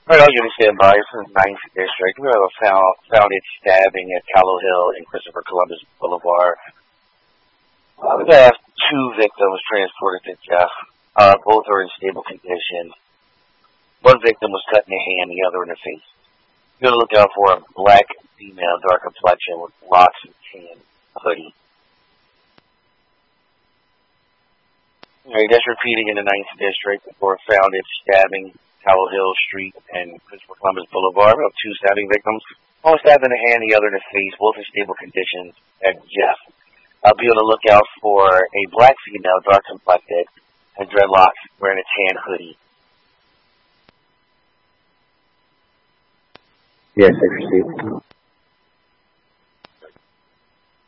All right, I'll give you standby. This is 9th District. We have a founded stabbing at Callow Hill and Christopher Columbus Boulevard. We have two victims transported to Jeff. Both are in stable condition. One victim was cut in the hand, the other in the face. You're going to look out for a black female, dark complexion with locks and tan hoodie. All right, that's repeating in the 9th District for founded stabbing Callow Hill Street and Christopher Columbus Boulevard. We have two stabbing victims. One stabbed in the hand, the other in the face, both in stable condition at Jeff. I'll be on the lookout for a black female, dark complected, and dreadlocks, wearing a tan hoodie. Yes, I received.